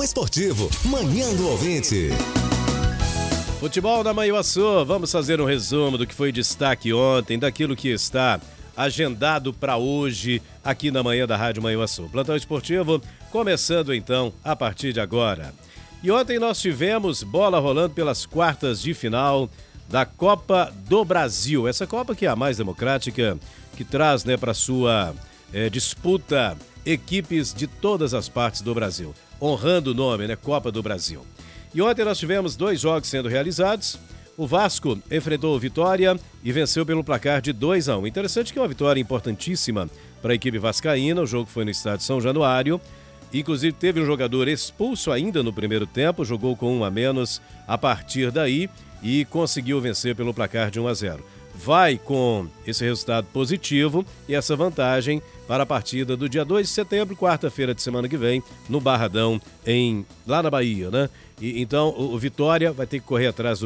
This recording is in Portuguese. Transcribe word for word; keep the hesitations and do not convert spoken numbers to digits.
esportivo, Manhã do Ouvinte. Futebol da Manhuaçu, vamos fazer um resumo do que foi destaque ontem, daquilo que está agendado para hoje aqui na manhã da Rádio Manhuaçu. Plantão esportivo começando então a partir de agora. E ontem nós tivemos bola rolando pelas quartas de final da Copa do Brasil. Essa Copa que é a mais democrática, que traz, né, para sua é, disputa equipes de todas as partes do Brasil, honrando o nome, né, Copa do Brasil. E ontem nós tivemos dois jogos sendo realizados. O Vasco enfrentou o Vitória e venceu pelo placar de dois a um. Interessante que é uma vitória importantíssima para a equipe vascaína. O jogo foi no estádio São Januário. Inclusive teve um jogador expulso ainda no primeiro tempo, jogou com um a menos a partir daí e conseguiu vencer pelo placar de um a zero. Vai com esse resultado positivo e essa vantagem para a partida do dia dois de setembro, quarta-feira de semana que vem, no Barradão, em, lá na Bahia, né? E, então o, o Vitória vai ter que correr atrás do